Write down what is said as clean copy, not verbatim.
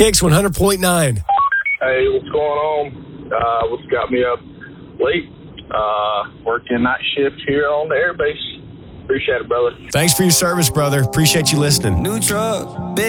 Kicks 100.9. Hey, what's going on? What's got me up late? Working night shift here on the airbase. Appreciate it, brother. Thanks for your service, brother. Appreciate you listening. New truck, big